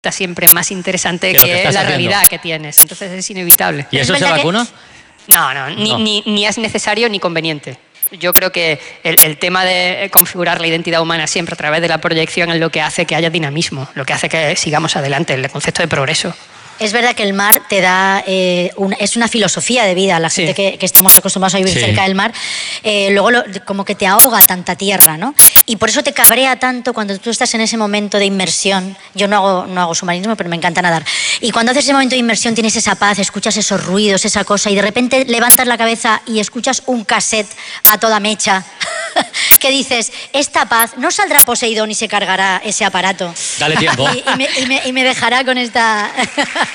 siempre más interesante que la realidad que tienes. Entonces es inevitable. ¿Y eso se vacuna? No, ni es necesario ni conveniente. Yo creo que el tema de configurar la identidad humana siempre a través de la proyección es lo que hace que haya dinamismo, lo que hace que sigamos adelante, el concepto de progreso. Es verdad que el mar te da, es una filosofía de vida, la gente que estamos acostumbrados a vivir cerca del mar, luego como que te ahoga tanta tierra, ¿no? Y por eso te cabrea tanto cuando tú estás en ese momento de inmersión. Yo no hago submarinismo, pero me encanta nadar. Y cuando haces ese momento de inmersión tienes esa paz, escuchas esos ruidos, esa cosa, y de repente levantas la cabeza y escuchas un cassette a toda mecha que dices, esta paz, no saldrá Poseidón y se cargará ese aparato. Dale tiempo. Y me dejará con esta...